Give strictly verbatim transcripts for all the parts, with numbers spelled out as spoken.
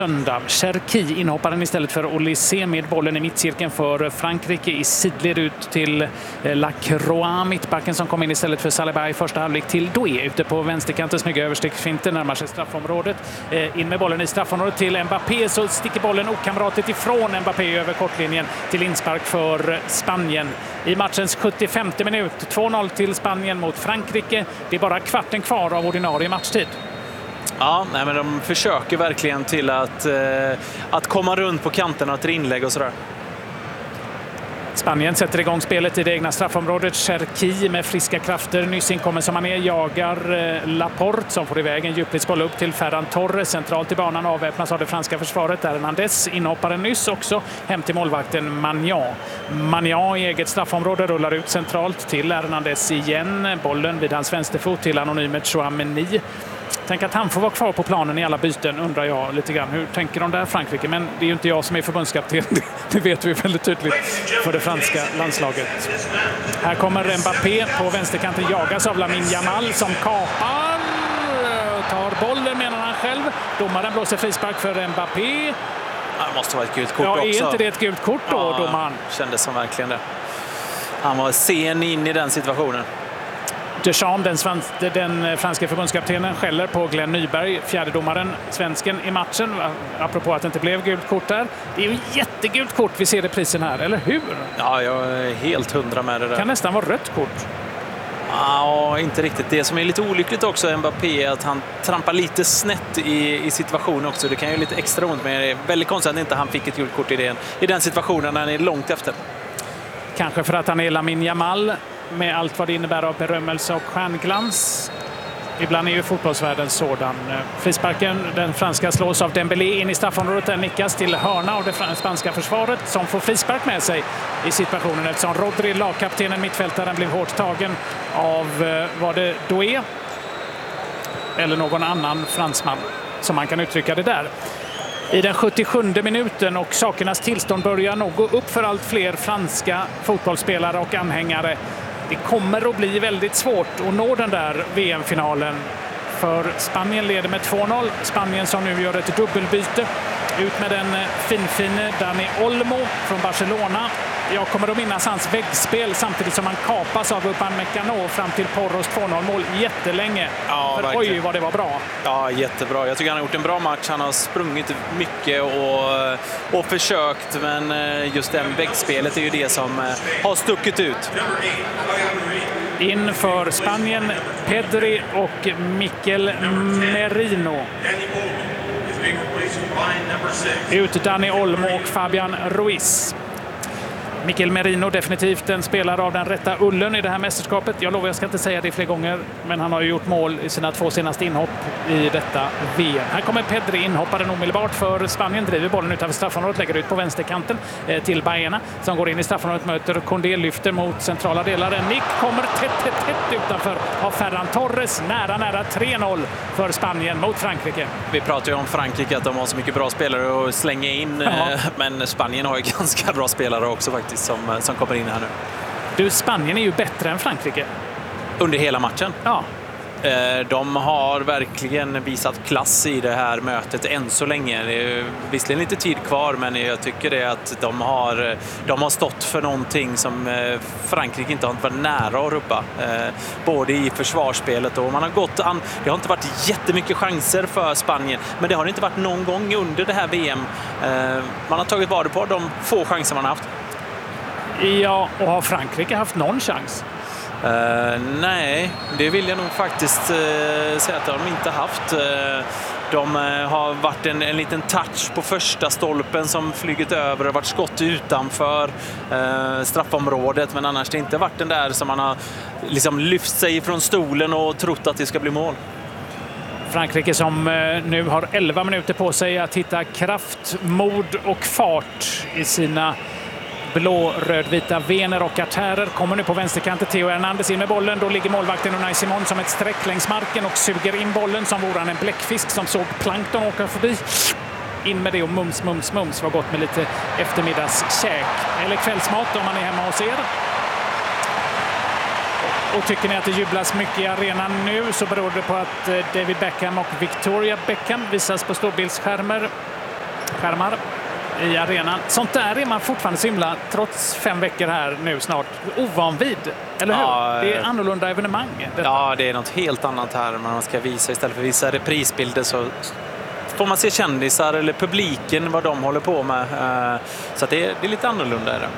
Söndag. Cherki inhopparen istället för Olysée med bollen i mittcirkeln för Frankrike i sidled ut till Lacroix, mittbacken som kom in istället för Saliba i första halvlek till Doué ute på vänsterkanten. Snygga översticksfinter, närmar sig straffområdet. In med bollen i straffområdet till Mbappé, så sticker bollen okamratigt ifrån Mbappé över kortlinjen till inspark för Spanien. I matchens sjuttiofemte minut, två noll till Spanien mot Frankrike. Det är bara kvarten kvar av ordinarie matchtid. Ja, nej, men de försöker verkligen till att, eh, att komma runt på kanterna till inlägg och sådär. Spanien sätter igång spelet i det egna straffområdet. Cherki med friska krafter. Nyss inkommen som han är jagar eh, Laporte som får iväg en djupledsboll upp till Ferran Torres. Centralt i banan avväpnas av det franska försvaret. Hernandez inhopparen nyss också. Hem till målvakten Maignan. Maignan i eget straffområde rullar ut centralt till Hernandez igen. Bollen vid hans vänsterfot till anonymet Chouameni. Tänk att han får vara kvar på planen i alla byten, undrar jag lite grann. Hur tänker de där Frankrike? Men det är ju inte jag som är förbundskapten. Det vet vi väldigt tydligt för det franska landslaget. Här kommer Mbappé på vänsterkanten, jagas av Lamine Yamal som kapar. Tar bollen menar han själv. Domaren blåser frispark för Mbappé. Det måste vara ett gult kort ja, också. Är inte det ett gult kort då, ja, domaren? Kändes som verkligen det. Han var sen in i den situationen. Deschamps, den, svans, den franska förbundskaptenen, skäller på Glenn Nyberg, fjärdedomaren, svensken i matchen, apropå att det inte blev gult kort där. Det är ju jättegult kort vi ser i prisen här, eller hur? Ja, jag är helt hundra med det där. Kan nästan vara rött kort. Ja, inte riktigt. Det som är lite olyckligt också Mbappé är att han trampar lite snett i, i situationen också. Det kan ju lite extra ont, men det är väldigt konstigt att inte han fick ett gult kort i den, i den situationen när han är långt efter. Kanske för att han är Lamine Yamal, med allt vad det innebär av berömmelse och stjärnglans. Ibland är ju fotbollsvärlden sådan. Frisparken, den franska, slås av Dembélé in i straffområdet. Den nickas till hörna av det spanska försvaret som får frispark med sig i situationen eftersom Rodri, lagkaptenen, mittfältaren, blev hårt tagen av, var det Doué? Eller någon annan fransman som man kan uttrycka det där. I den sjuttiosjunde minuten och sakernas tillstånd börjar nog gå upp för allt fler franska fotbollsspelare och anhängare. Det kommer att bli väldigt svårt att nå den där V M-finalen. För Spanien leder med två noll. Spanien som nu gör ett dubbelbyte. Ut med den finfine Dani Olmo från Barcelona. Jag kommer att minnas hans väggspel samtidigt som han kapas av Upamecano fram till Porros två noll-mål jättelänge. Ja, för oj vad det var bra. Ja, jättebra. Jag tycker han har gjort en bra match. Han har sprungit mycket och, och försökt, men just det väggspelet är ju det som har stuckit ut. In för Spanien, Pedri och Mikel Merino. Ut Dani Olmo och Fabian Ruiz. Mikel Merino definitivt en spelare av den rätta ullen i det här mästerskapet. Jag lovar, jag ska inte säga det fler gånger, men han har ju gjort mål i sina två senaste inhopp i detta V M. Här kommer Pedri, inhopparen omedelbart för Spanien, driver bollen utanför straffområdet, lägger ut på vänsterkanten eh, till Baena som går in i straffområdet, möter Condé, lyfter mot centrala delar. En nick kommer tätt, tätt, tätt utanför av Ferran Torres. Nära, nära tre noll för Spanien mot Frankrike. Vi pratar ju om Frankrike, att de har så mycket bra spelare att slänga in, eh, men Spanien har ju ganska bra spelare också faktiskt. Som, som kommer in här nu. Du, Spanien är ju bättre än Frankrike. Under hela matchen? Ja. De har verkligen visat klass i det här mötet än så länge. Det är visserligen lite tid kvar, men jag tycker det att de har, de har stått för någonting som Frankrike inte har varit nära att rubba. Både i försvarsspelet och man har gått an. Det har inte varit jättemycket chanser för Spanien, men det har inte varit någon gång under det här V M. Man har tagit vara på de få chanser man har haft. Ja, och har Frankrike haft någon chans? Uh, nej, det vill jag nog faktiskt uh, säga att de inte haft. Uh, de uh, har varit en, en liten touch på första stolpen som flugit över och varit skott utanför uh, straffområdet, men annars det inte varit den där som man har liksom lyft sig från stolen och trott att det ska bli mål. Frankrike som uh, nu har elva minuter på sig att hitta kraft, mod och fart i sina blå-rödvita vener och artärer. Kommer nu på vänsterkanten Theo Hernandez in med bollen. Då ligger målvakten Unai Simon som ett streck längs marken och suger in bollen som vore han en bläckfisk som såg plankton åka förbi. In med det och mums, mums, mums. Var gott med lite eftermiddagskäk. Eller kvällsmat om man är hemma hos er. Och tycker ni att det jublas mycket i arenan nu så beror det på att David Beckham och Victoria Beckham visas på storbildsskärmar skärmar i arenan. Sånt där är man fortfarande så himla, trots fem veckor här nu snart, ovan vid. Eller hur? Ja, det är annorlunda evenemang. Detta. Ja, det är något helt annat här. Man ska visa istället för att visa reprisbilder så får man se kändisar eller publiken vad de håller på med. Så det är, det är lite annorlunda. Är det.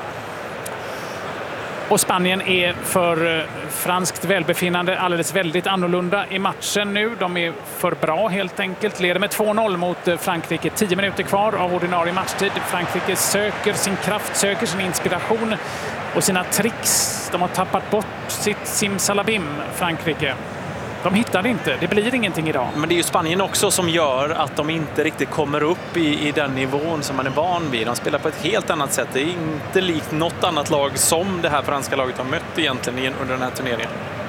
Och Spanien är för franskt välbefinnande alldeles väldigt annorlunda i matchen nu. De är för bra helt enkelt. Leder med två noll mot Frankrike. Tio minuter kvar av ordinarie matchtid. Frankrike söker sin kraft, söker sin inspiration och sina tricks. De har tappat bort sitt simsalabim, Frankrike. De hittar inte. Det blir ingenting idag. Men det är ju Spanien också som gör att de inte riktigt kommer upp i, i den nivån som man är van vid. De spelar på ett helt annat sätt. Det är inte likt något annat lag som det här franska laget har mött egentligen under den här turneringen.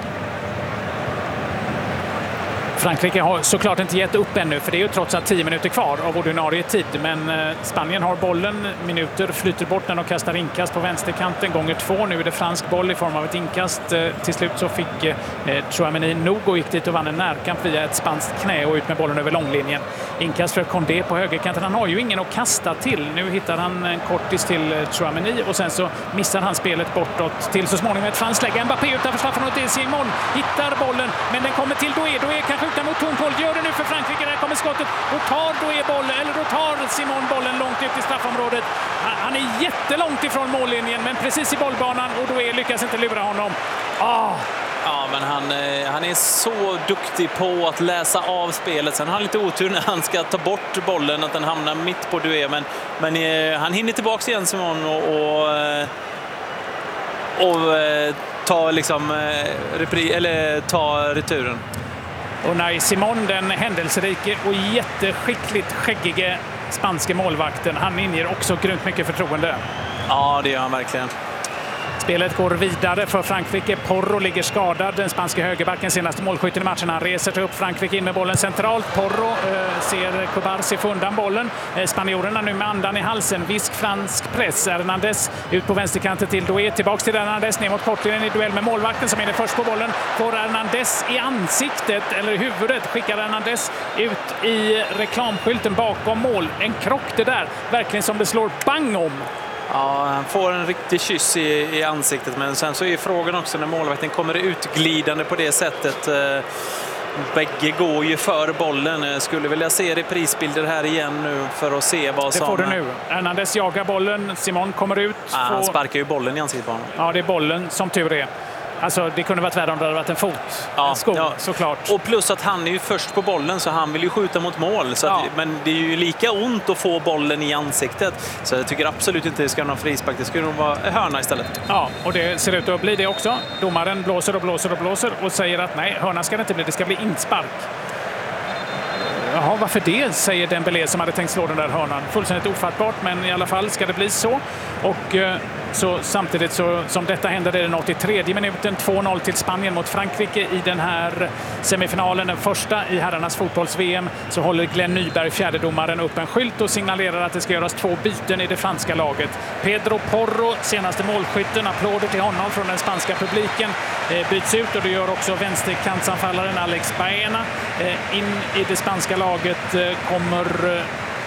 Frankrike har såklart inte gett upp ännu, för det är ju trots allt tio minuter kvar av ordinarie tid. Men Spanien har bollen, minuter flyter bort när de kastar inkast på vänsterkanten. Gånger två, nu är det fransk boll i form av ett inkast. Till slut så fick eh, Tchouaméni nog och gick dit och vann en närkamp via ett spanskt knä och ut med bollen över långlinjen. Inkast för Condé på högerkanten. Han har ju ingen att kasta till. Nu hittar han en kortis till Tchouaméni och sen så missar han spelet bortåt till så småningom ett franskt läge. Mbappé utanför straffen och det är Simon hittar bollen, men den kommer till Doué. Doué kanske utan mot Tonpol, gör det nu för Frankrike. Där kommer skottet och tar Doué bollen, eller då tar Simon bollen långt ut i straffområdet. Han är jättelångt ifrån mållinjen, men precis i bollbanan, och Doué lyckas inte lura honom. Ah. Ja, men han, han är så duktig på att läsa av spelet. Sen har han lite otur när han ska ta bort bollen, att den hamnar mitt på Doué. Men, men han hinner tillbaka igen, Simon, och, och, och ta liksom repri, eller ta returen. Och när Simon, den händelserike och jätteskickligt skäggige spanske målvakten, han inger också grymt mycket förtroende. Ja, det gör han verkligen. Spelet går vidare för Frankrike. Porro ligger skadad. Den spanska högerbacken, senaste målskytten i matchen. Han reser till upp Frankrike in med bollen centralt. Porro eh, ser Kubarsi få undan bollen. Eh, spanjorerna nu med andan i halsen. Visk fransk press. Hernandez ut på vänsterkanten till Doué. Tillbaks till Hernandez ner mot kortlinjen i duell med målvakten som är först på bollen. Får Hernandez i ansiktet eller huvudet. Skickar Hernandez ut i reklamskylten bakom mål. En krock det där. Verkligen som det slår bang om. Ja, han får en riktig kyss i, i ansiktet, men sen så är frågan också när målvakten kommer utglidande på det sättet. Bägge går ju för bollen. Skulle vilja se reprisbilder här igen nu för att se vad det som... Det får du nu. Hernandez jagar bollen. Simon kommer ut. Ja, får... Han sparkar ju bollen i ansiktet på honom. Ja, det är bollen som tur är. Alltså, det kunde varit värre om det hade varit en fot. Ja, en sko, ja. såklart. Och plus att han är ju först på bollen, så han vill ju skjuta mot mål. Så ja. att, men det är ju lika ont att få bollen i ansiktet. Så jag tycker absolut inte det ska vara någon frispark. Det skulle nog vara hörna istället. Ja, och det ser ut att bli det också. Domaren blåser och blåser och blåser och säger att nej, hörna ska det inte bli. Det ska bli inspark. Jaha, varför det, säger Dembélé som hade tänkt slå den där hörnan. Fullständigt ofattbart, men i alla fall ska det bli så. Och eh, så samtidigt så, som detta händer är den åttiotredje minuten. två noll till Spanien mot Frankrike i den här semifinalen. Den första i herrarnas fotbolls-V M. Så håller Glenn Nyberg, fjärdedomaren, upp en skylt och signalerar att det ska göras två byten i det franska laget. Pedro Porro, senaste målskytten, applåder till honom från den spanska publiken, eh, byts ut, och det gör också vänsterkantsanfallaren Alex Baena. Eh, in i det spanska laget eh, kommer... Eh,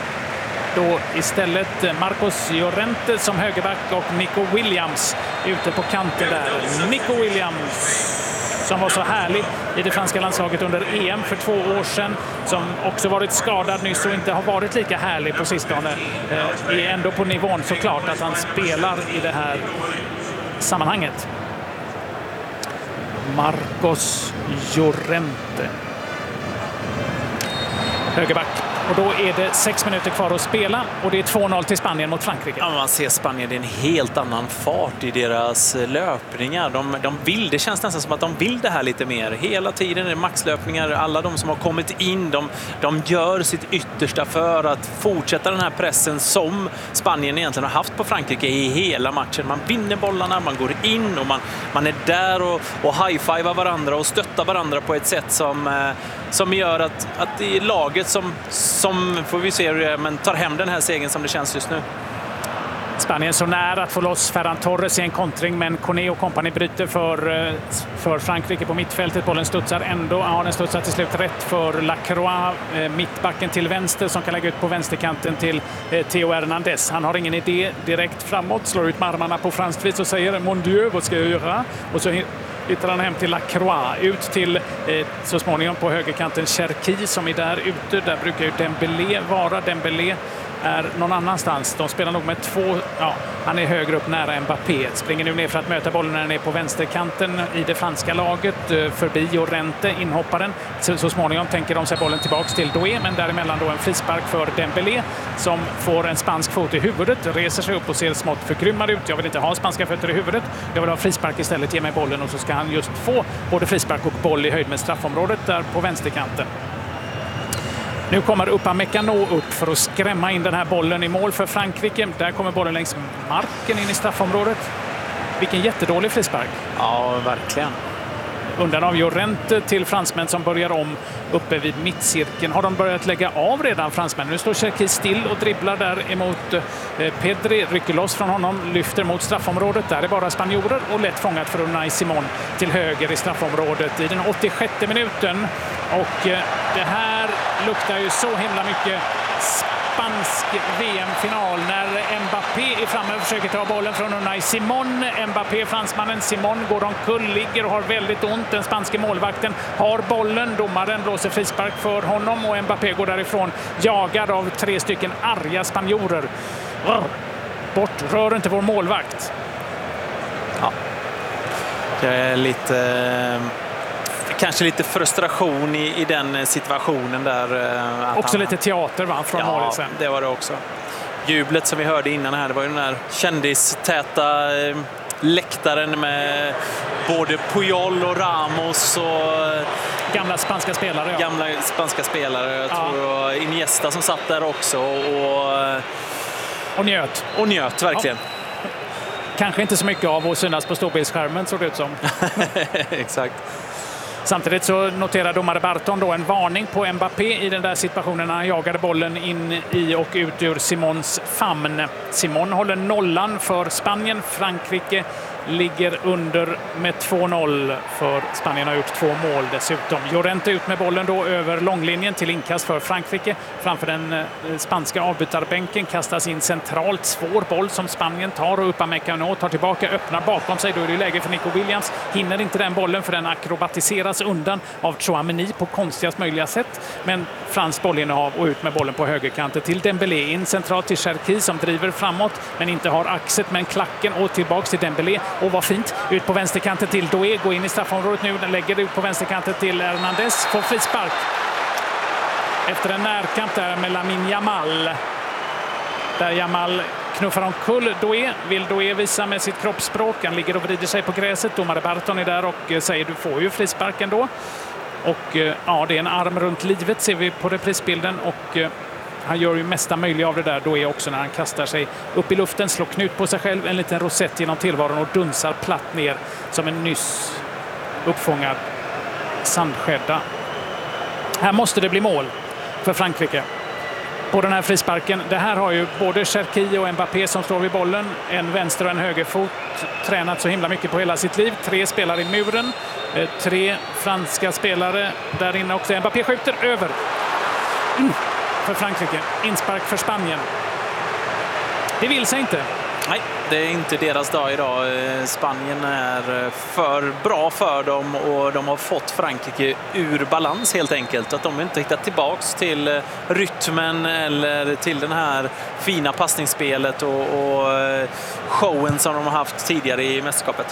Då istället Marcos Llorente som högerback och Nico Williams ute på kanten där. Nico Williams som var så härlig i det franska landslaget under E M för två år sedan, som också varit skadad nyss och inte har varit lika härlig på sistone. Eh, är ändå på nivån såklart att han spelar i det här sammanhanget. Marcos Llorente. Högerback. Och då är det sex minuter kvar att spela och det är två noll till Spanien mot Frankrike. Ja, man ser Spanien, det är en helt annan fart i deras löpningar. De, de vill, det känns nästan som att de vill det här lite mer. Hela tiden är det maxlöpningar. Alla de som har kommit in, de, de gör sitt yttersta för att fortsätta den här pressen som Spanien egentligen har haft på Frankrike i hela matchen. Man vinner bollarna, man går in och man, man är där och, och high-fivar varandra och stöttar varandra på ett sätt som, som gör att, att det är laget som som får vi se hur det är, men tar hem den här segern som det känns just nu. Spanien så nära att få loss Ferran Torres i en kontring, men Cornet och kompani bryter för, för Frankrike på mittfältet. Bollen studsar ändå. Ja, den studsar till slut rätt för Lacroix, mittbacken till vänster, som kan lägga ut på vänsterkanten till Theo Hernandez. Han har ingen idé direkt framåt, slår ut med armarna på franskt vis och säger Mon Dieu, vad ska jag göra? Och så hittar han hem till Lacroix, ut till eh, så småningom på högerkanten Cherki som är där ute. Där brukar ju Dembélé vara. Dembélé är någon annanstans. De spelar nog med två, ja, han är högre upp nära Mbappé. Springer nu ner för att möta bollen när den är på vänsterkanten i det franska laget. Förbi Llorente, inhopparen. Så, så småningom tänker de sig bollen tillbaks till Doué, men däremellan då en frispark för Dembélé som får en spansk fot i huvudet, reser sig upp och ser smått förgrymmad ut. Jag vill inte ha spanska fötter i huvudet. Jag vill ha frispark istället, ge mig bollen, och så ska han just få både frispark och boll i höjd med straffområdet där på vänsterkanten. Nu kommer Upamecano upp för att skrämma in den här bollen i mål för Frankrike. Där kommer bollen längs marken in i straffområdet. Vilken jättedålig frispark. Ja, verkligen. Undan av Llorente till fransmän som börjar om uppe vid mittcirkeln. Har de börjat lägga av redan, fransmän? Nu står Cherki still och dribblar där emot eh, Pedri. Rycker loss från honom, lyfter mot straffområdet. Där är bara spanjorer och lätt fångat för Unai Simon till höger i straffområdet i den åttiosjätte minuten. Och eh, det här luktar ju så himla mycket spansk V M-final när Mbappé är framme och försöker ta bollen från Unai Simon. Mbappé, fransmannen, Simon går omkull, ligger och har väldigt ont. Den spanske målvakten har bollen. Domaren blåser frispark för honom och Mbappé går därifrån jagad av tre stycken arga spanjorer. Bort, rör inte vår målvakt. Ja. Det är lite... Kanske lite frustration i, i den situationen där. Att också han, lite teater, va, från ja, målet sen. Det var det också. Jublet som vi hörde innan här, det var ju den där kändistäta läktaren med både Puyol och Ramos och gamla spanska spelare. Ja. Gamla spanska spelare. Jag ja. tror Iniesta som satt där också och, och njöt. Och njöt, verkligen. Ja. Kanske inte så mycket av att synas på storbildsskärmen, såg det ut som. Exakt. Samtidigt så noterar domare Barton då en varning på Mbappé i den där situationen när han jagade bollen in i och ut ur Simons famn. Simon håller nollan för Spanien. Frankrike ligger under med två noll för Spanien har gjort två mål dessutom. Llorente ut med bollen då över långlinjen till inkast för Frankrike. Framför den spanska avbytarbänken kastas in centralt, svår boll som Spanien tar och Upamecano tar tillbaka, öppnar bakom sig. Då är det läge för Nico Williams. Hinner inte den bollen för den akrobatiseras undan av Chouameni på konstigast möjliga sätt. Men fransk bollinnehav och ut med bollen på högerkanten till Dembélé. In centralt till Cherki som driver framåt men inte har axet, men klacken och tillbaks till Dembélé. Och vad fint, ut på vänsterkanten till Doué, går in i straffområdet nu, den lägger ut på vänsterkanten till Hernandez, får frispark efter en närkamp där med Lamine Yamal, där Yamal knuffar omkull Doué. Vill Doué visa med sitt kroppsspråk, han ligger och vrider sig på gräset. Domare Barton är där och säger du får ju frisparken då, och ja, det är en arm runt livet ser vi på reprisbilden, och han gör ju mesta möjliga av det där då är också när han kastar sig upp i luften, slår knut på sig själv, en liten rosett genom tillvaron och dunsar platt ner som en nyss uppfångad sandskädda. Här måste det bli mål för Frankrike på den här frisparken. Det här har ju både Cherki och Mbappé som står vid bollen, en vänster och en högerfot, tränat så himla mycket på hela sitt liv. Tre spelare i muren, tre franska spelare där inne också. Mbappé skjuter över. Mm. För Frankrike. Inspark för Spanien. Det vill sig inte. Nej, det är inte deras dag idag. Spanien är för bra för dem och de har fått Frankrike ur balans helt enkelt. Att de inte hittat tillbaks till rytmen eller till den här fina passningsspelet och, och showen som de har haft tidigare i mästerskapet.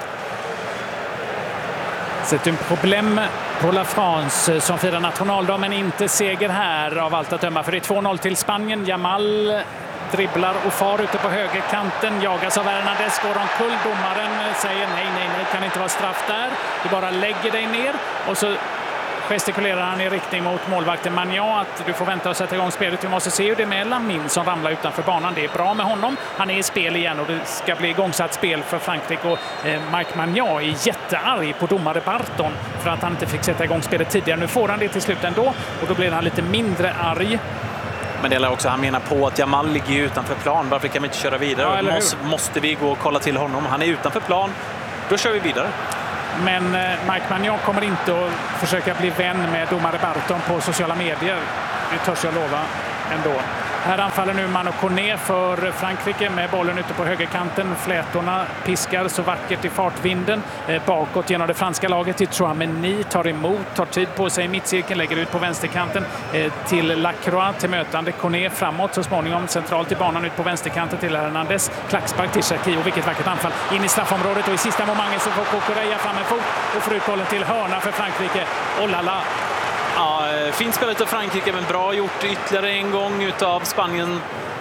C'est un problem pour la France som firar nationaldag, men inte seger här av allt att döma, för det är två noll till Spanien. Yamal dribblar och far ute på högerkanten, jagas av Hernandez, går omkull. Domaren säger nej, nej, nej, kan inte vara straff där. Du bara lägger dig ner, och så gestikulerar han i riktning mot målvakten Magnan att du får vänta och sätta igång spelet. Vi måste se hur det är med Lamine som ramlar utanför banan. Det är bra med honom. Han är i spel igen och det ska bli igångsatt spel för Frankrike. Och eh, Mike Magnan är jättearg på domare Barton för att han inte fick sätta igång spelet tidigare. Nu får han det till slut ändå och då blir han lite mindre arg. Men det är också, han menar på att Jamal ligger utanför plan. Varför kan vi inte köra vidare? Ja, måste, måste vi gå och kolla till honom? Han är utanför plan. Då kör vi vidare. Men Mike Maignan kommer inte att försöka bli vän med domare Barton på sociala medier. Det törs jag lova ändå. Här anfaller nu Manu Kone för Frankrike med bollen ute på högerkanten. Flätorna piskar så vackert i fartvinden. Eh, bakåt genom det franska laget till Tchouaméni. Tar emot, tar tid på sig i mittcirkeln, lägger ut på vänsterkanten eh, till Lacroix till mötande. Kone framåt så småningom centralt i banan ut på vänsterkanten till Hernandez. Klackspark till Cherki och vilket vackert anfall in i straffområdet. Och i sista momentet så får Cucurella fram en fot och får ut bollen till hörna för Frankrike. Och lala! Ja, fint spelet av Frankrike, men bra gjort ytterligare en gång utav Spanien.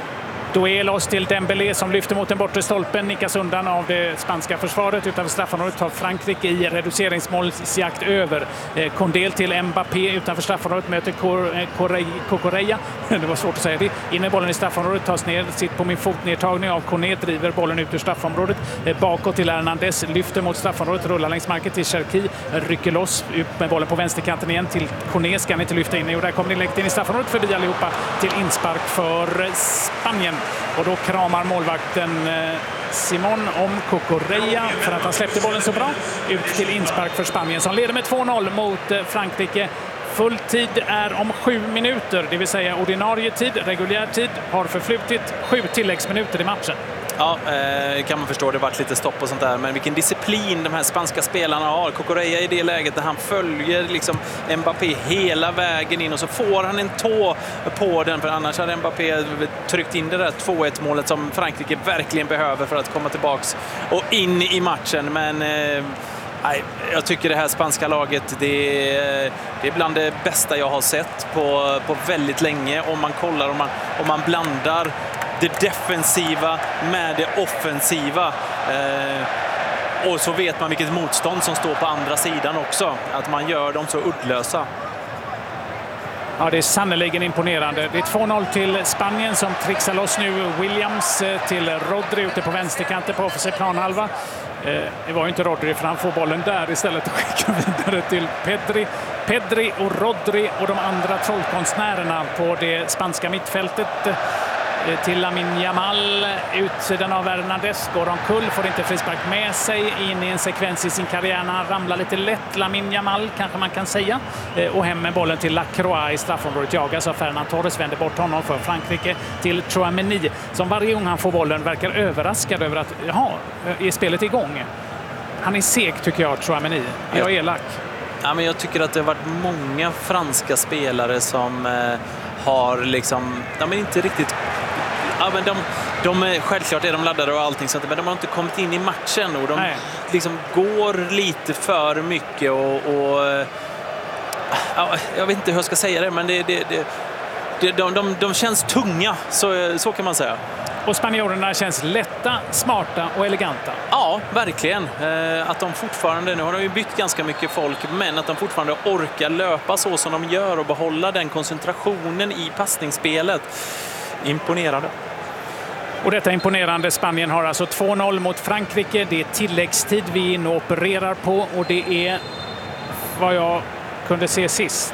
Duelos till Dembélé som lyfter mot den bortre stolpen, nickas undan av det spanska försvaret. Utanför straffområdet tar Frankrike i reduceringsmålsjakt över. Eh, Condé till Mbappé utanför straffområdet möter Cucurella. Det var svårt att säga det. In med bollen i straffområdet, tas ner, sitt på min fotnedtagning av Kone, driver bollen ut ur straffområdet. Eh, bakåt till Hernandez, lyfter mot straffområdet, rullar längs marken till Cherki, rycker loss, upp med bollen på vänsterkanten igen till Kone, ska han inte lyfta in. Och där kommer inlägget in i straffområdet förbi allihopa till inspark för Spanien. Och då kramar målvakten Simon om Cucurella för att han släppte bollen så bra. Ut till inspark för Spanien som leder med två noll mot Frankrike. Full tid är om sju minuter, det vill säga ordinarie tid, reguljär tid har förflutit sju tilläggsminuter i matchen. Ja, eh, kan man förstå. Det har varit lite stopp och sånt där. Men vilken disciplin de här spanska spelarna har. Cucurella i det läget där han följer liksom Mbappé hela vägen in och så får han en tå på den. För annars hade Mbappé tryckt in det där två ett målet som Frankrike verkligen behöver för att komma tillbaks och in i matchen. Men eh, nej, jag tycker det här spanska laget, det är, det är bland det bästa jag har sett på, på väldigt länge. Om man kollar, om man, om man blandar det defensiva med det offensiva. Eh, och så vet man vilket motstånd som står på andra sidan också. Att man gör dem så uddlösa. Ja, det är sannoliken imponerande. Det är två noll till Spanien som trixar loss nu. Williams till Rodri ute på vänsterkanten på offensiv planhalva. Eh, det var ju inte Rodri för han får bollen där istället och skickar vidare till Pedri. Pedri och Rodri och de andra trollkonstnärerna på det spanska mittfältet. Till Lamine Yamal, utsidan av Hernandez, går omkull, får inte frispark med sig in i en sekvens i sin karriär. Han ramlar lite lätt, Lamine Yamal kanske man kan säga, och hem med bollen till Lacroix i straffområdet, jagas av Ferran Torres, vänder bort honom för Frankrike till Tchouaméni som varje gång han får bollen verkar överraskad över att jaha, är spelet igång. Han är seg tycker jag, Tchouaméni. Jag är elak. Ja, men jag tycker att det har varit många franska spelare som eh, har liksom, de är inte riktigt. Ja, men de, de, självklart är de laddade och allting sånt, men de har inte kommit in i matchen och de Nej. liksom går lite för mycket och, och ja, jag vet inte hur jag ska säga det, men det, det, det, det, de, de, de känns tunga, så, så kan man säga. Och spanjorerna känns lätta, smarta och eleganta. Ja, verkligen. Eh, att de fortfarande, nu har de ju bytt ganska mycket folk, men att de fortfarande orkar löpa så som de gör och behålla den koncentrationen i passningsspelet. Imponerande. Och detta imponerande. Spanien har alltså två noll mot Frankrike. Det är tilläggstid vi är inne och opererar på och det är vad jag kunde se sist.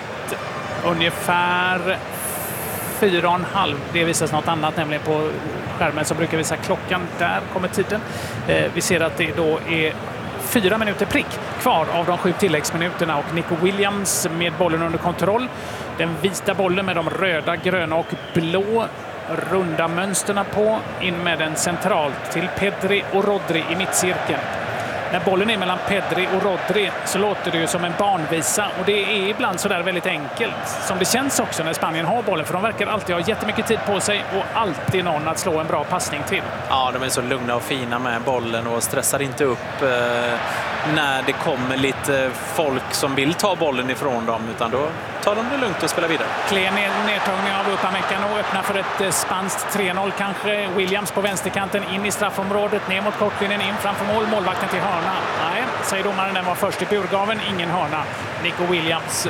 Ungefär fyra och en halv. Det visas något annat, nämligen på skärmen som brukar visa klockan. Där kommer tiden. Eh, vi ser att det då är fyra minuter prick kvar av de sju tilläggsminuterna och Nico Williams med bollen under kontroll. Den vita bollen med de röda, gröna och blå runda mönsterna på, in med den centralt till Pedri och Rodri i mittcirkeln. När bollen är mellan Pedri och Rodri så låter det ju som en barnvisa och det är ibland så där väldigt enkelt som det känns också när Spanien har bollen, för de verkar alltid ha jättemycket tid på sig och alltid någon att slå en bra passning till. Ja, de är så lugna och fina med bollen och stressar inte upp eh, när det kommer lite folk som vill ta bollen ifrån dem, utan då tar de det lugnt och spelar vidare. Klen nedtagning av Upamecano öppnar för ett spanskt tre noll kanske. Williams på vänsterkanten in i straffområdet, ner mot kortlinjen, in framför mål, målvakten till hörna. Nej, säger domaren, den var först i burgaven, ingen hörna. Nico Williams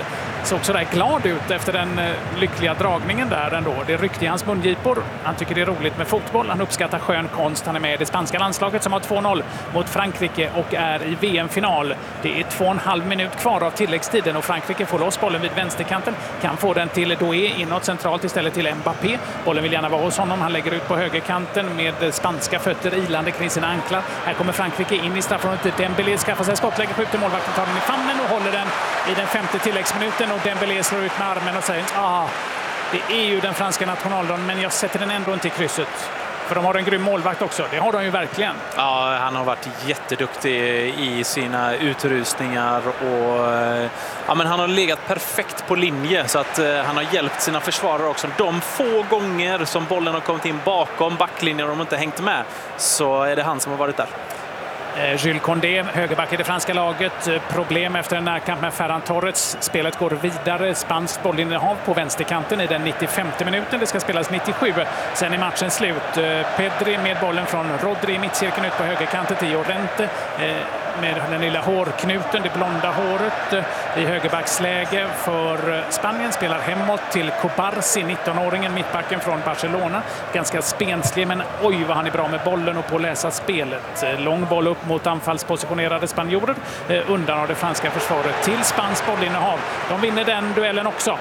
såg så där glad ut efter den lyckliga dragningen där ändå. Det ryckte i hans mungipor. Han tycker det är roligt med fotboll. Han uppskattar skön konst. Han är med i det spanska landslaget som har två noll mot Frankrike och är i V M-final. Det är två och en halv minut kvar av tilläggstiden och Frankrike får loss bollen vid vänsterkanten. Kan få den till Doué inåt centralt istället till Mbappé. Bollen vill gärna vara hos honom. Han lägger ut på högerkanten med spanska fötter ilande kring sina anklar. Här kommer Frankrike in i straffområdet. Dembélé skaffar sig skottläge, skjuter, målvakten tar den i famnen och håller den i den femte tilläggsminuten och Dembélé slår ut med armen och säger ah, det är ju den franska nationaldagen men jag sätter den ändå inte i krysset. För de har en grym målvakt också. Det har de ju verkligen. Ja, han har varit jätteduktig i sina utrustningar och ja, men han har legat perfekt på linje så att uh, han har hjälpt sina försvarare också. De få gånger som bollen har kommit in bakom backlinjen och de inte hängt med så är det han som har varit där. Jules Condé, högerback i det franska laget. Problem efter en närkamp med Ferran Torres. Spelet går vidare. Spanskt bollinnehav på vänsterkanten i den nittiofemte minuten. Det ska spelas nittiosju. Sen är matchen slut. Pedri med bollen från Rodri i mittcirkeln ut på högerkanten till Llorente. Med den lilla hårknuten, det blonda håret i högerbacksläge för Spanien. Spelar hemåt till Cobarsi, nittonåringen, mittbacken från Barcelona. Ganska spenslig, men oj vad han är bra med bollen och på att läsa spelet. Lång boll upp mot anfallspositionerade spanjorer. Undan av det franska försvaret till spanskt bollinnehav. De vinner den duellen också.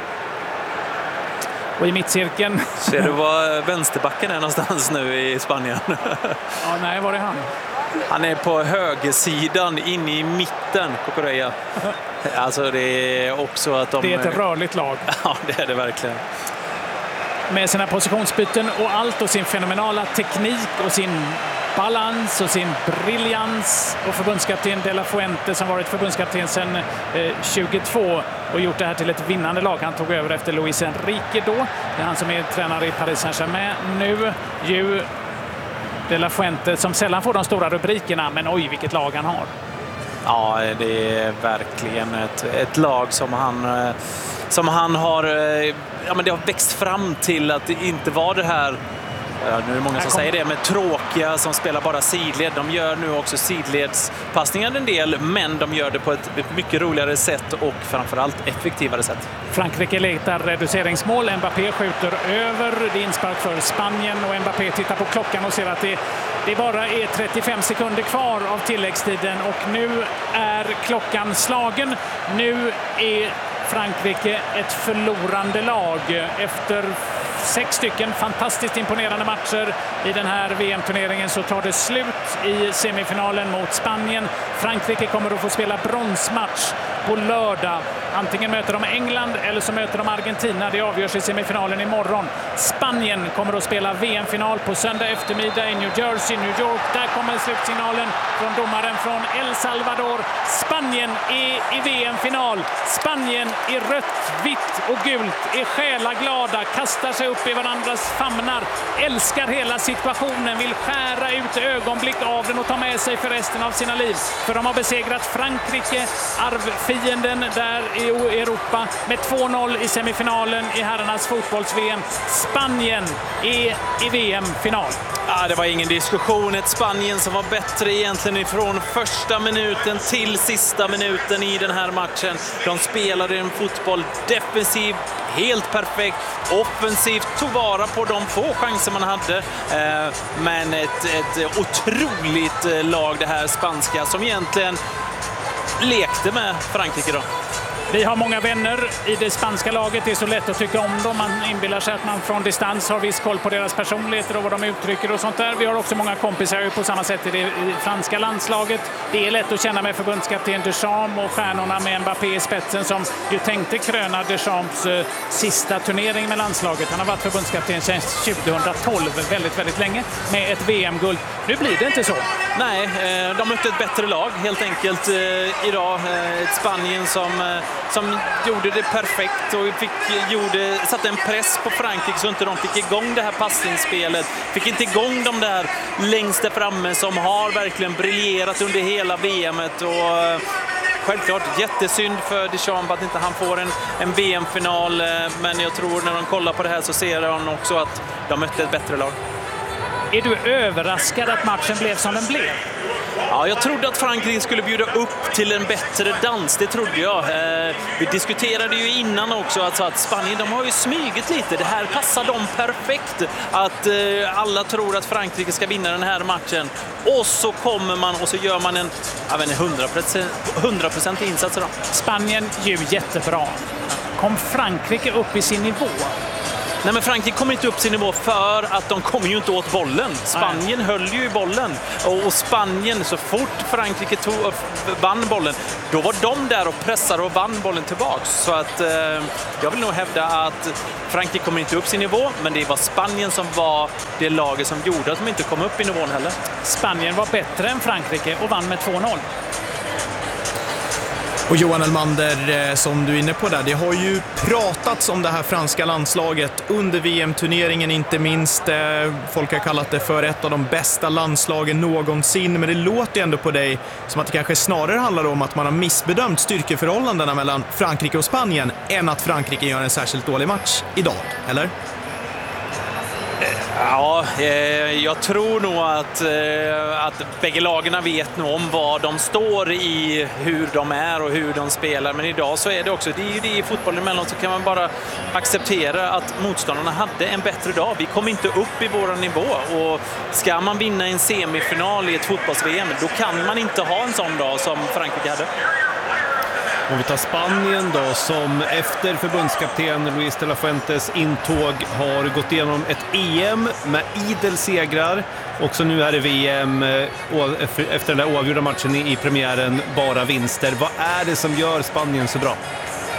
Och i mittcirkeln... Ser du var vänsterbacken är någonstans nu i Spanien? Ja, nej, var är han? Han är på högersidan, inne i mitten, Cucurella. Alltså det är också att de... Det är ett rörligt lag. Ja, det är det verkligen. Med sina positionsbyten och allt och sin fenomenala teknik och sin balans och sin briljans och förbundskapten De La Fuente som varit förbundskapten sedan eh, tjugotvå och gjort det här till ett vinnande lag. Han tog över efter Luis Enrique då. Det är han som är tränare i Paris Saint-Germain nu. Ju De La Fuente som sällan får de stora rubrikerna, men oj vilket lag han har. Ja, det är verkligen ett, ett lag som han, som han har, ja, men det har växt fram till att det inte var det här. Ja, nu är det många som säger det, men tråkiga som spelar bara sidled. De gör nu också sidledspassningar en del, men de gör det på ett mycket roligare sätt och framförallt effektivare sätt. Frankrike letar reduceringsmål. Mbappé skjuter över. Det är inspark för Spanien och Mbappé tittar på klockan och ser att det, det bara är trettiofem sekunder kvar av tilläggstiden och nu är klockan slagen. Nu är Frankrike ett förlorande lag efter sex stycken fantastiskt imponerande matcher i den här V M-turneringen så tar det slut i semifinalen mot Spanien. Frankrike kommer att få spela bronsmatch på lördag. Antingen möter de England eller så möter de Argentina. Det avgörs i semifinalen imorgon. Spanien kommer att spela V M-final på söndag eftermiddag i New Jersey, New York. Där kommer slutsignalen från domaren från El Salvador. Spanien är i V M-final. Spanien i rött, vitt och gult är själaglada, kastar sig upp i varandras famnar, älskar hela situationen, vill skära ut ögonblick av den och ta med sig för resten av sina liv. För de har besegrat Frankrike, arvfienden där i Europa, med två noll i semifinalen i herrarnas fotbolls-V M. Spanien är i V M-final. Ja, det var ingen diskussion. Ett Spanien som var bättre egentligen ifrån första minuten till sista minuten i den här matchen. De spelade en fotboll defensiv, helt perfekt, offensivt, tog vara på de få chanser man hade. Eh, men ett, ett otroligt lag det här spanska som egentligen lekte med Frankrike då. Vi har många vänner i det spanska laget. Det är så lätt att tycka om dem. Man inbillar sig att man från distans har viss koll på deras personligheter och vad de uttrycker och sånt där. Vi har också många kompisar på samma sätt i det franska landslaget. Det är lätt att känna med förbundskapten Deschamps och stjärnorna med Mbappé i spetsen som ju tänkte kröna Deschamps uh, sista turnering med landslaget. Han har varit förbundskapten sedan tjugohundratolv, väldigt, väldigt länge, med ett V M-guld. Nu blir det inte så. Nej, de mötte ett bättre lag helt enkelt idag. Ett Spanien som, som gjorde det perfekt och fick, gjorde, satte en press på Frankrike så inte de fick igång det här passningsspelet. Fick inte igång de där längst där framme som har verkligen briljerat under hela V M-et. Och självklart jättesynd för Deschamps att inte han får en, en V M-final. Men jag tror när de kollar på det här så ser de också att de mötte ett bättre lag. Är du överraskad att matchen blev som den blev? Ja, jag trodde att Frankrike skulle bjuda upp till en bättre dans, det trodde jag. Eh, vi diskuterade ju innan också alltså att Spanien, de har ju smygit lite. Det här passar dem perfekt. Att eh, alla tror att Frankrike ska vinna den här matchen. Och så kommer man och så gör man en jag vet inte, hundra procent insats då. Spanien ju jättebra. Kom Frankrike upp i sin nivå? Nej, men Frankrike kommer inte upp sin nivå för att de kommer ju inte åt bollen. Spanien Nej. höll ju i bollen. Och, och Spanien, så fort Frankrike tog, vann bollen, då var de där och pressade och vann bollen tillbaks. Så att eh, jag vill nog hävda att Frankrike kommer inte upp sin nivå, men det var Spanien som var det laget som gjorde att de inte kom upp i nivån heller. Spanien var bättre än Frankrike och vann med två noll. Och Johan Elmander, som du är inne på där, det har ju pratats om det här franska landslaget under V M-turneringen inte minst. Folk har kallat det för ett av de bästa landslagen någonsin, men det låter ändå på dig som att det kanske snarare handlar om att man har missbedömt styrkeförhållandena mellan Frankrike och Spanien än att Frankrike gör en särskilt dålig match idag, eller? Ja, eh, jag tror nog att, eh, att bägge lagarna vet nog om vad de står i, hur de är och hur de spelar. Men idag så är det också, det är ju det i fotbollen emellan, så kan man bara acceptera att motståndarna hade en bättre dag. Vi kom inte upp i vår nivå, och ska man vinna en semifinal i ett fotbolls-V M, då kan man inte ha en sån dag som Frankrike hade. Om vi tar Spanien då, som efter förbundskapten Luis de la Fuentes intåg har gått igenom ett E M med idel segrar. Också nu är det V M efter den där oavgjorda matchen i premiären bara vinster. Vad är det som gör Spanien så bra?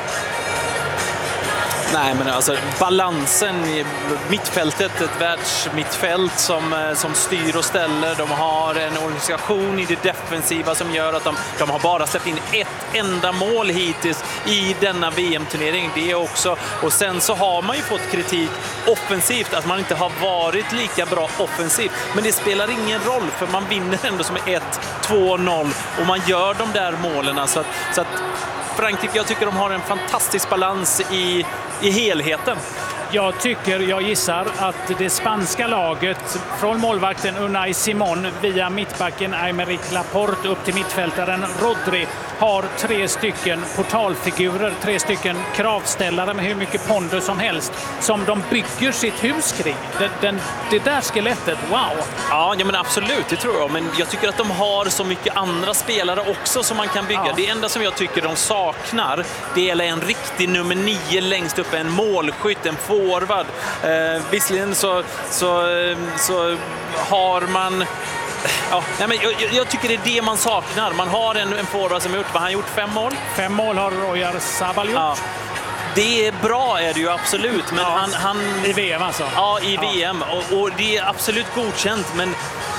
Nej, men alltså balansen i mittfältet, ett världsmittfält som, som styr och ställer. De har en organisation i det defensiva som gör att de, de har bara släppt in ett enda mål hittills i denna V M-turnering. Det är också, och sen så har man ju fått kritik offensivt, att man inte har varit lika bra offensivt. Men det spelar ingen roll, för man vinner ändå som ett två noll och man gör de där målen. Så att, så att Frankrike, jag tycker de har en fantastisk balans i, i helheten. Jag tycker, jag gissar att det spanska laget från målvakten Unai Simon via mittbacken Aymeric Laporte upp till mittfältaren Rodri har tre stycken portalfigurer, tre stycken kravställare med hur mycket pondus som helst som de bygger sitt hus kring. Den, den, det där skelettet, wow! Ja, ja, men absolut, det tror jag. Men jag tycker att de har så mycket andra spelare också som man kan bygga. Ja. Det enda som jag tycker de saknar, det är en riktig nummer nio längst upp, en målskytt, en forward. Eh, visserligen så, så, så har man... Ja, nej, men jag, jag tycker det är det man saknar. Man har en, en forward som har gjort, han har gjort fem mål. Fem mål har Royar Sabal gjort. Ja. Det är bra, är det ju absolut. Men ja, han, han, i V M alltså? Ja, i ja. V M. Och, och det är absolut godkänt. Men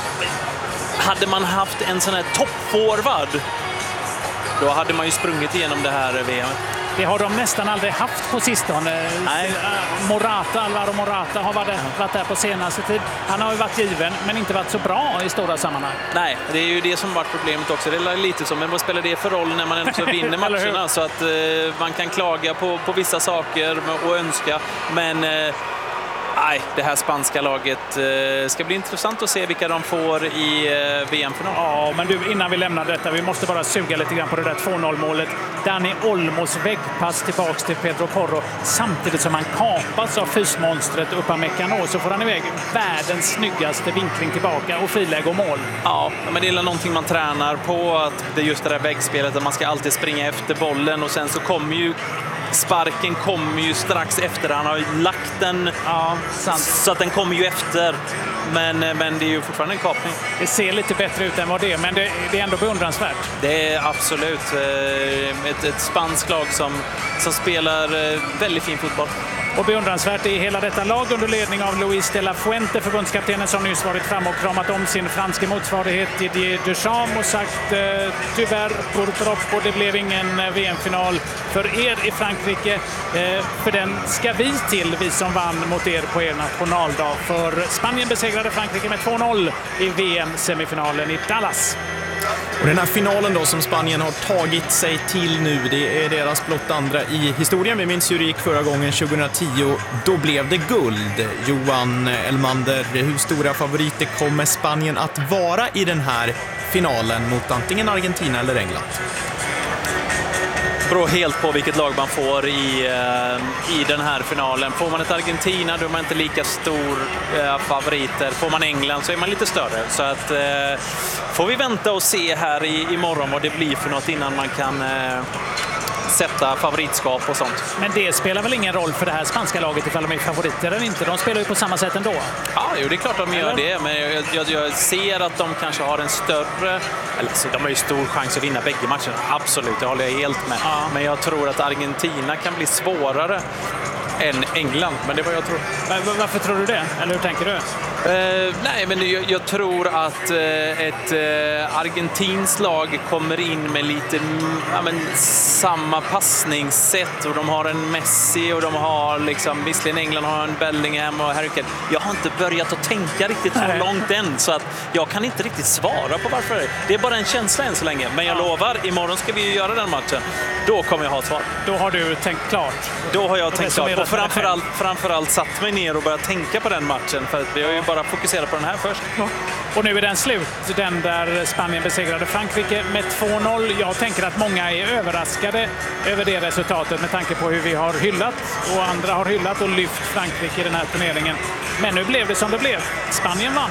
hade man haft en sån här toppforward, då hade man ju sprungit igenom det här V M. Det har de nästan aldrig haft på sistone. Nej. Morata, Alvaro Morata har varit, varit där på senaste tid. Han har ju varit given, men inte varit så bra i stora sammanhang. Nej, det är ju det som varit problemet också. Det är lite som, men vad spelar det för roll när man ändå så vinner matcherna? Så att eh, man kan klaga på, på vissa saker och önska, men... Eh, Nej, det här spanska laget eh, ska bli intressant att se vilka de får i eh, V M-final. Ja, men du, innan vi lämnar detta, vi måste bara suga lite grann på det där två noll-målet. Dani Olmos väggpass tillbaks till Pedro Porro, samtidigt som han kapas av fysmonstret Upamecano, så får han iväg världens snyggaste vinkling tillbaka och friläge och mål. Ja, men det är någonting man tränar på, att det är just det där väggspelet, att man ska alltid springa efter bollen, och sen så kommer ju sparken kommer ju strax efter. Han har ju lagt den, ja, sant. Så att den kommer ju efter. Men, men det är ju fortfarande en kapning. Det ser lite bättre ut än vad det är, men det, det är ändå beundransvärt. Det är absolut ett, ett spanskt lag som, som spelar väldigt fin fotboll. Och beundransvärt är hela detta lag under ledning av Luis de la Fuente, förbundskaptenen som nyss varit fram och kramat om sin franska motsvarighet Didier Deschamps och sagt eh, tyvärr purtroppo, och det blev ingen V M-final för er i Frankrike. Eh, för den ska vi till, vi som vann mot er på er nationaldag. För Spanien besegrade Frankrike med två noll i V M-semifinalen i Dallas. Och den här finalen då som Spanien har tagit sig till nu, det är deras blott andra i historien. Vi minns hur det gick förra gången tjugohundratio, då blev det guld. Johan Elmander, hur stora favoriter kommer Spanien att vara i den här finalen mot antingen Argentina eller England? Det beror helt på vilket lag man får i, i den här finalen. Får man ett Argentina då är man inte lika stor eh, favoriter. Får man England så är man lite större. Så att, eh, får vi vänta och se här i, imorgon vad det blir för något innan man kan eh, sätta favoritskap och sånt. Men det spelar väl ingen roll för det här spanska laget ifall de är favoriter eller inte? De spelar ju på samma sätt ändå. Ja, jo, det är klart de gör det. Men jag, jag, jag ser att de kanske har en större... Eller så, de har ju stor chans att vinna bägge matcherna. Absolut, det håller jag helt med. Ja. Men jag tror att Argentina kan bli svårare än England. Men det var jag tror. Varför tror du det? Eller hur tänker du? Uh, nej, men jag, jag tror att uh, ett uh, argentinskt lag kommer in med lite ja, men, samma passningssätt och de har en Messi och de har liksom, visserligen England har en Bellingham och Harry Kane. Jag har inte börjat att tänka riktigt så nej. långt än så att jag kan inte riktigt svara på varför. Det är bara en känsla än så länge. Men jag ja. lovar, imorgon ska vi ju göra den matchen. Då kommer jag ha ett svar. Då har du tänkt klart. Då har jag tänkt klart. Och framförallt, framförallt satt mig ner och börjat tänka på den matchen för att vi har ju bara fokuserat på den här först. Ja. Och nu är den slut, den där Spanien besegrade Frankrike med två noll. Jag tänker att många är överraskade över det resultatet med tanke på hur vi har hyllat och andra har hyllat och lyft Frankrike i den här turneringen. Men nu blev det som det blev. Spanien vann.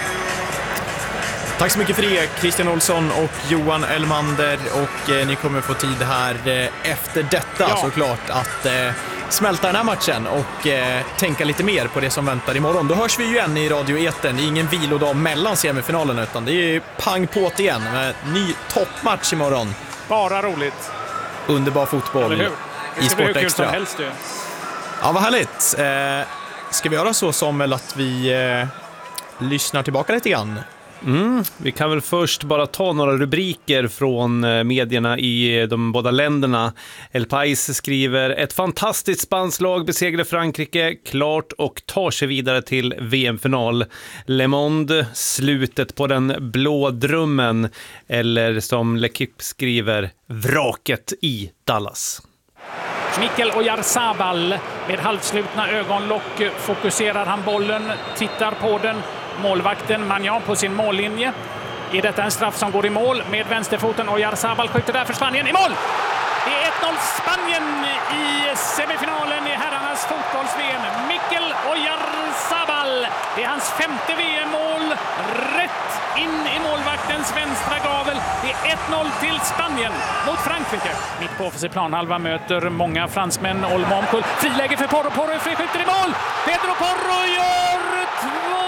Tack så mycket för det, Christian Olsson och Johan Elmander. Och eh, ni kommer få tid här eh, efter detta ja. såklart att eh, smälta den här matchen och eh, tänka lite mer på det som väntar imorgon. Då hörs vi ju igen i Radio Eten. Det är ingen vilodag mellan semifinalen utan det är pang på igen med ny toppmatch imorgon. Bara roligt. Underbar fotboll i Sport Extra. Helst, du. Ja, vad härligt. Eh, ska vi göra så som att vi eh, lyssnar tillbaka lite grann? Mm, vi kan väl först bara ta några rubriker från medierna i de båda länderna. El País skriver: ett fantastiskt spanskt lag besegrar Frankrike klart och tar sig vidare till V M-final. Le Monde: slutet på den blå drömmen. Eller som L'Equipe skriver: vraket i Dallas. Mikel Oyarzabal med halvslutna ögonlock fokuserar han bollen, tittar på den. Målvakten Magnan på sin mållinje. Är detta en straff som går i mål med vänsterfoten? Oyarzabal skjuter där för Spanien i mål! Det är ett noll Spanien i semifinalen i herrarnas fotbolls-V M. Mikel Oyarzabal. Det är hans femte V M-mål. Rätt in i målvaktens vänstra gavel. Det är ett noll till Spanien mot Frankrike. Mitt på offensiv planhalva möter många fransmän. Olmo omkull. Friläge för Porro. Porro är friskjuter i mål. Pedro Porro gör två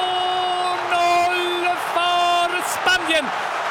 Spanien.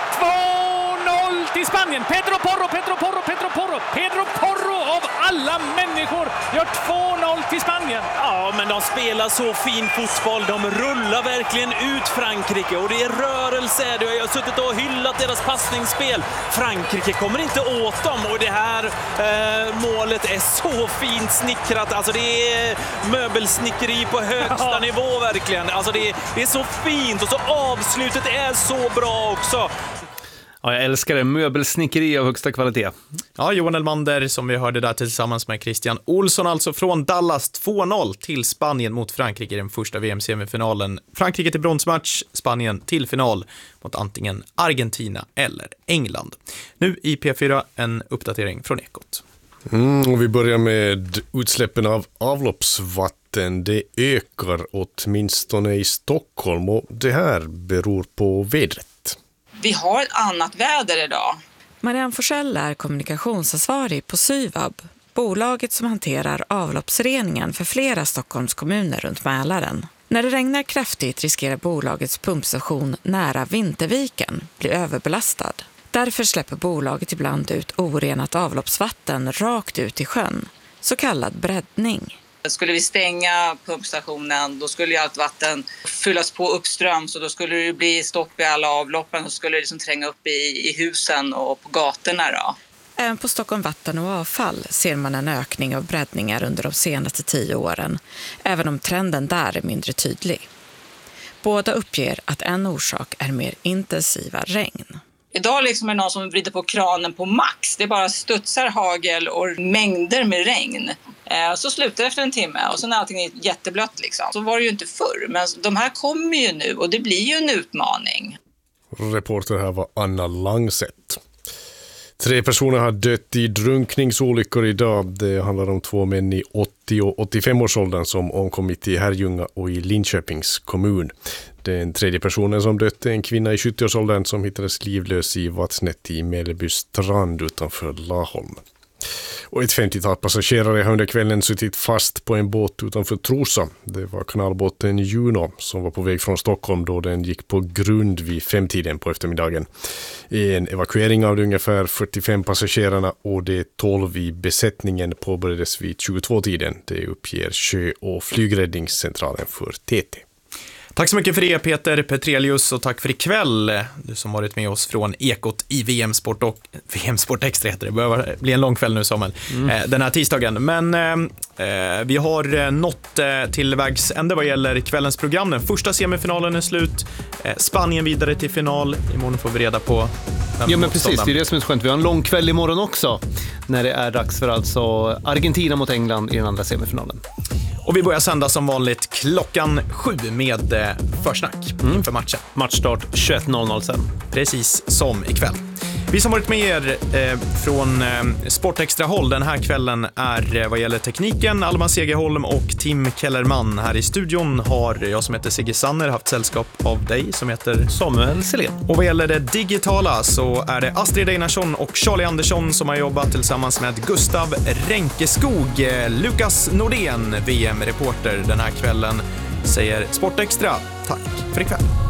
två noll till Spanien. Pedro Porro, Pedro Porro, Pedro Porro. Pedro Porro av alla människor gör två noll till Spanien. Ja, men de spelar så fin fotboll. De rullar verkligen ut Frankrike och det är rörelse. Jag har suttit och hyllat deras passningsspel. Frankrike kommer inte åt dem och det här eh, målet är så fint snickrat. Alltså det är möbelsnickeri på högsta ja. nivå verkligen. Alltså det är, det är så fint och så avslutet är så bra också. Ja, jag älskar det. Möbelsnickeri av högsta kvalitet. Ja, Johan Elmander som vi hörde där tillsammans med Christian Olsson alltså från Dallas. Två noll till Spanien mot Frankrike i den första V M-semifinalen. Frankrike till bronsmatch, Spanien till final mot antingen Argentina eller England. Nu i P fyra en uppdatering från Ekot. Mm, och vi börjar med utsläppen av avloppsvatten. Det ökar åtminstone i Stockholm och det här beror på vädret. Vi har ett annat väder idag. Marianne Forsell är kommunikationsansvarig på Syvab, bolaget som hanterar avloppsreningen för flera Stockholms kommuner runt Mälaren. När det regnar kraftigt riskerar bolagets pumpstation nära Vinterviken bli överbelastad. Därför släpper bolaget ibland ut orenat avloppsvatten rakt ut i sjön, så kallad breddning. Skulle vi stänga pumpstationen, då skulle ju allt vatten fyllas på uppström, så då skulle det bli stopp i alla avloppen och skulle det liksom tränga upp i, i husen och på gatorna då. Även på Stockholm Vatten och Avfall ser man en ökning av breddningar under de senaste tio åren, även om trenden där är mindre tydlig. Båda uppger att en orsak är mer intensiva regn. Idag liksom är det någon som vrider på kranen på max. Det bara studsar hagel och mängder med regn. Eh, så slutar det efter en timme och sen är allting jätteblött liksom. Så var det ju inte förr. Men de här kommer ju nu och det blir ju en utmaning. Reporter här var Anna Langset. Tre personer har dött i drunkningsolyckor idag. Det handlar om två män i åttio- och åttiofem-årsåldern som omkommit i Herrljunga och i Linköpings kommun. Den tredje personen som dött är en kvinna i sjuttio-årsåldern som hittades livlös i vattnet i Mellby strand utanför Laholm. Och ett femtiotal passagerare har under kvällen suttit fast på en båt utanför Trosa. Det var kanalbåten Juno som var på väg från Stockholm då den gick på grund vid femtiden på eftermiddagen. En evakuering av de ungefär fyrtiofem passagerarna och de tolv i besättningen påbörjades vid tjugotvå-tiden. Det uppger sjö- och flygräddningscentralen för T T. Tack så mycket för det, Peter Petrelius, och tack för ikväll, du som varit med oss från Ekot i V M Sport och V M Sport Extra heter det. Det behöver bli en lång kväll nu, Samuel, mm. den här tisdagen. Men eh, vi har nått eh, till vägs ände vad gäller kvällens program. Den första semifinalen är slut. Eh, Spanien vidare till final. Imorgon får vi reda på... Ja, men precis, det är det som är så skönt. Vi har en lång kväll imorgon också, när det är dags för alltså Argentina mot England i den andra semifinalen. Och vi börjar sända som vanligt klockan sju med eh, försnack mm. inför matchen. Matchstart tjugoett noll noll sen. Precis som ikväll. Vi som varit med er eh, från eh, Sportextra-håll den här kvällen är eh, vad gäller tekniken Alma Segerholm och Tim Kellerman. Här i studion har jag som heter Sigge Sanner haft sällskap av dig som heter Samuel Selén. Och vad gäller det digitala så är det Astrid Einarsson och Charlie Andersson som har jobbat tillsammans med Gustav Ränkeskog. eh, Lukas Nordén, V M-reporter den här kvällen, säger Sportextra. Tack för ikväll.